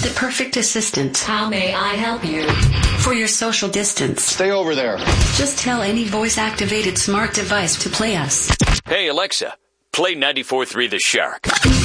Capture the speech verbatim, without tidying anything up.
The perfect assistant. How may I help you? For your social distance. Stay over there. Just tell any voice-activated smart device to play us. Hey, Alexa, play ninety-four point three The Shark.